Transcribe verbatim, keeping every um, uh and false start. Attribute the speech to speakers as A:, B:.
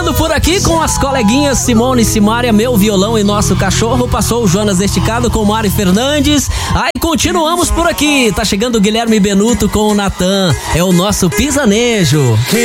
A: Chegando por aqui com as coleguinhas Simone e Simária, Meu Violão e Nosso Cachorro. Passou o Jonas Esticado com Mari Fernandes. Aí continuamos por aqui. Tá chegando o Guilherme Benuto com o Natan. É o nosso pisanejo.